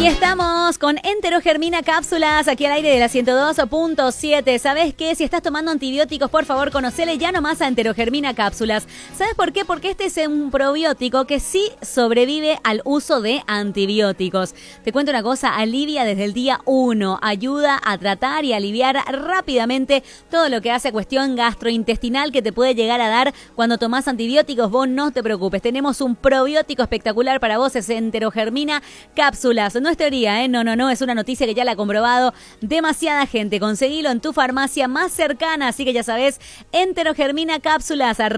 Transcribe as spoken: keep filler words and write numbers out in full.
Y estamos con Enterogermina Cápsulas aquí al aire de la ciento dos punto siete. ¿Sabes qué? Si estás tomando antibióticos, por favor, conocele ya nomás a Enterogermina Cápsulas. ¿Sabes por qué? Porque este es un probiótico que sí sobrevive al uso de antibióticos. Te cuento una cosa, alivia desde el día uno, ayuda a tratar y aliviar rápidamente todo lo que hace cuestión gastrointestinal que te puede llegar a dar cuando tomás antibióticos. Vos no te preocupes, tenemos un probiótico espectacular para vos, es Enterogermina Cápsulas. No es teoría, ¿eh? No, no, no, es una noticia que ya la ha comprobado demasiada gente. Conseguilo en tu farmacia más cercana, así que ya sabes, Enterogermina Cápsulas.